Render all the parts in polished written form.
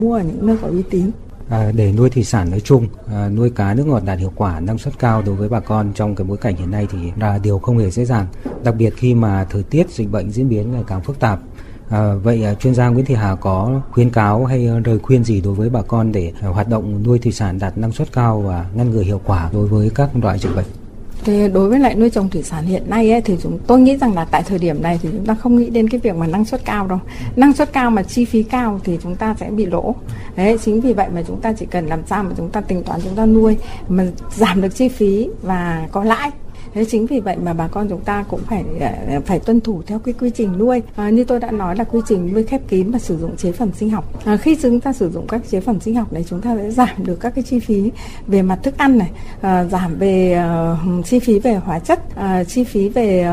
mua ở những nơi có uy tín. Để nuôi thủy sản nói chung, nuôi cá nước ngọt đạt hiệu quả, năng suất cao đối với bà con trong cái bối cảnh hiện nay thì là điều không hề dễ dàng, đặc biệt khi mà thời tiết dịch bệnh diễn biến ngày càng phức tạp. Vậy chuyên gia Nguyễn Thị Hà có khuyến cáo hay lời khuyên gì đối với bà con để hoạt động nuôi thủy sản đạt năng suất cao và ngăn ngừa hiệu quả đối với các loại dịch bệnh? Thì đối với lại nuôi trồng thủy sản hiện nay ấy, thì tôi nghĩ rằng là tại thời điểm này thì chúng ta không nghĩ đến cái việc mà năng suất cao đâu. Năng suất cao mà chi phí cao thì chúng ta sẽ bị lỗ. Đấy, chính vì vậy mà chúng ta chỉ cần làm sao mà chúng ta tính toán chúng ta nuôi mà giảm được chi phí và có lãi. Thế chính vì vậy mà bà con chúng ta cũng phải tuân thủ theo cái quy trình nuôi. Như tôi đã nói là quy trình nuôi khép kín và sử dụng chế phẩm sinh học. Khi chúng ta sử dụng các chế phẩm sinh học này, chúng ta sẽ giảm được các cái chi phí về mặt thức ăn này, giảm về chi phí về hóa chất, chi phí về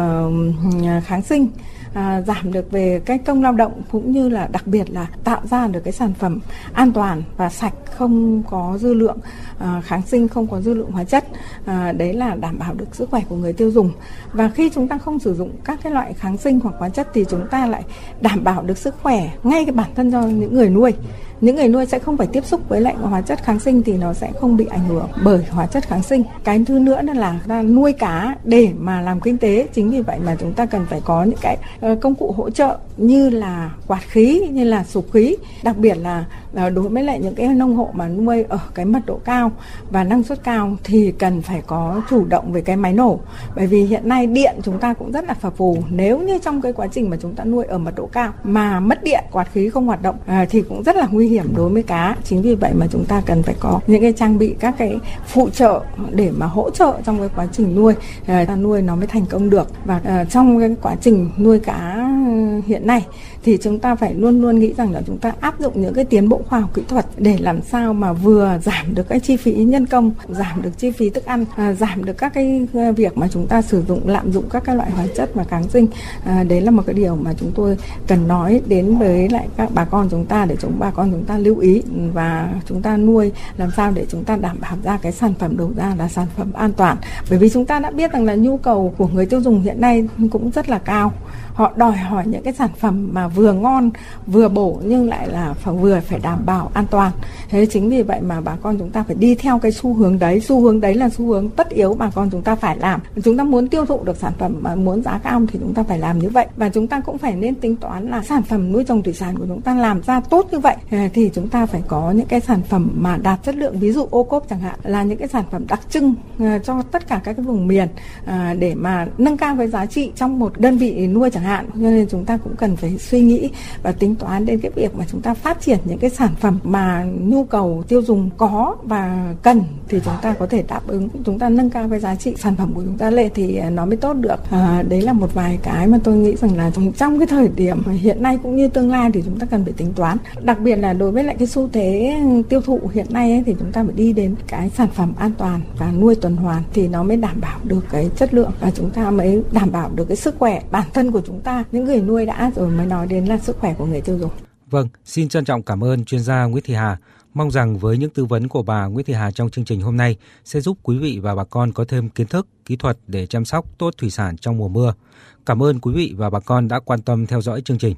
kháng sinh. Giảm được về cái công lao động, cũng như là đặc biệt là tạo ra được cái sản phẩm an toàn và sạch, không có dư lượng kháng sinh, không có dư lượng hóa chất. Đấy là đảm bảo được sức khỏe của người tiêu dùng. Và khi chúng ta không sử dụng các cái loại kháng sinh hoặc hóa chất thì chúng ta lại đảm bảo được sức khỏe ngay cái bản thân cho những người nuôi. Những người nuôi sẽ không phải tiếp xúc với lại hóa chất kháng sinh thì nó sẽ không bị ảnh hưởng bởi hóa chất kháng sinh. Cái thứ nữa là nuôi cá để mà làm kinh tế. Chính vì vậy mà chúng ta cần phải có những cái công cụ hỗ trợ như là quạt khí, như là sục khí. Đặc biệt là đối với lại những cái nông hộ mà nuôi ở cái mật độ cao và năng suất cao thì cần phải có chủ động về cái máy nổ. Bởi vì hiện nay điện chúng ta cũng rất là phập phù. Nếu như trong cái quá trình mà chúng ta nuôi ở mật độ cao mà mất điện, quạt khí không hoạt động thì cũng rất là nguy hiểm đối với cá. Chính vì vậy mà chúng ta cần phải có những cái trang bị, các cái phụ trợ để mà hỗ trợ trong cái quá trình nuôi, ta nuôi nó mới thành công được. Và trong cái quá trình nuôi cá hiện nay thì chúng ta phải luôn luôn nghĩ rằng là chúng ta áp dụng những cái tiến bộ khoa học kỹ thuật để làm sao mà vừa giảm được cái chi phí nhân công, giảm được chi phí thức ăn, giảm được các cái việc mà chúng ta sử dụng, lạm dụng các cái loại hóa chất và kháng sinh. Đấy là một cái điều mà chúng tôi cần nói đến với lại các bà con chúng ta, để bà con chúng ta lưu ý và chúng ta nuôi làm sao để chúng ta đảm bảo ra cái sản phẩm đầu ra là sản phẩm an toàn. Bởi vì chúng ta đã biết rằng là nhu cầu của người tiêu dùng hiện nay cũng rất là cao. Họ đòi hỏi những cái sản phẩm mà vừa ngon, vừa bổ nhưng lại là vừa phải đảm bảo an toàn. Thế chính vì vậy mà bà con chúng ta phải đi theo cái xu hướng đấy. Xu hướng đấy là xu hướng tất yếu bà con chúng ta phải làm. Chúng ta muốn tiêu thụ được sản phẩm mà muốn giá cao thì chúng ta phải làm như vậy. Và chúng ta cũng phải nên tính toán là sản phẩm nuôi trồng thủy sản của chúng ta làm ra tốt như vậy thì chúng ta phải có những cái sản phẩm mà đạt chất lượng. Ví dụ ô cốp chẳng hạn là những cái sản phẩm đặc trưng cho tất cả các cái vùng miền để mà nâng cao cái giá trị trong một đơn vị nuôi chẳng hạn. Cho nên chúng ta cũng cần phải suy nghĩ và tính toán đến cái việc mà chúng ta phát triển những cái sản phẩm mà nhu cầu tiêu dùng có và cần thì chúng ta có thể đáp ứng, chúng ta nâng cao cái giá trị sản phẩm của chúng ta lên thì nó mới tốt được. Đấy là một vài cái mà tôi nghĩ rằng là trong cái thời điểm hiện nay cũng như tương lai thì chúng ta cần phải tính toán. Đặc biệt là đối với lại cái xu thế tiêu thụ hiện nay ấy, thì chúng ta phải đi đến cái sản phẩm an toàn và nuôi tuần hoàn thì nó mới đảm bảo được cái chất lượng và chúng ta mới đảm bảo được cái sức khỏe bản thân của chúng ta, những người nuôi đã, rồi mới nói đến là sức khỏe của người tiêu dùng. Vâng, xin trân trọng cảm ơn chuyên gia Nguyễn Thị Hà. Mong rằng với những tư vấn của bà Nguyễn Thị Hà trong chương trình hôm nay sẽ giúp quý vị và bà con có thêm kiến thức, kỹ thuật để chăm sóc tốt thủy sản trong mùa mưa. Cảm ơn quý vị và bà con đã quan tâm theo dõi chương trình.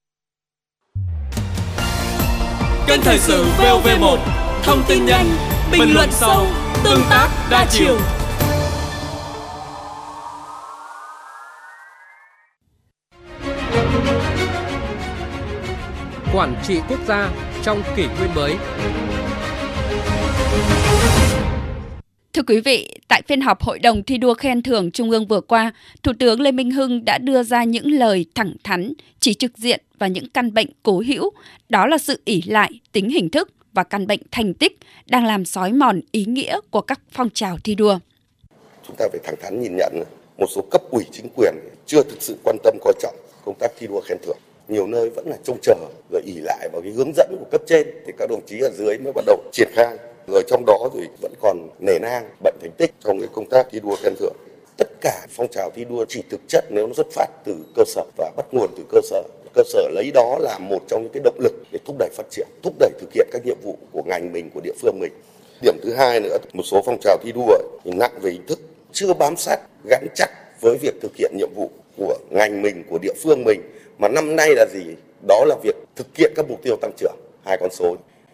Kênh thời sự VOV1, thông tin nhanh, bình luận sâu, tương tác đa chiều. Quản trị quốc gia trong kỷ nguyên mới. Thưa quý vị, tại phiên họp Hội đồng thi đua khen thưởng Trung ương vừa qua, Thủ tướng Lê Minh Hưng đã đưa ra những lời thẳng thắn, chỉ trực diện và những căn bệnh cố hữu, đó là sự ỷ lại, tính hình thức và căn bệnh thành tích đang làm xói mòn ý nghĩa của các phong trào thi đua. Chúng ta phải thẳng thắn nhìn nhận một số cấp ủy chính quyền chưa thực sự quan tâm coi trọng công tác thi đua khen thưởng. Nhiều nơi vẫn là trông chờ rồi ỷ lại vào cái hướng dẫn của cấp trên thì các đồng chí ở dưới mới bắt đầu triển khai. Rồi trong đó thì vẫn còn nể nang bệnh thành tích trong cái công tác thi đua khen thưởng. Tất cả phong trào thi đua chỉ thực chất nếu nó xuất phát từ cơ sở và bắt nguồn từ cơ sở. Cơ sở lấy đó là một trong những cái động lực để thúc đẩy phát triển, thúc đẩy thực hiện các nhiệm vụ của ngành mình, của địa phương mình. Điểm thứ hai nữa, một số phong trào thi đua thì nặng về hình thức, chưa bám sát, gắn chắc với việc thực hiện nhiệm vụ của ngành mình, của địa phương mình. Mà năm nay là gì? Đó là việc thực hiện các mục tiêu tăng trưởng, hai con số.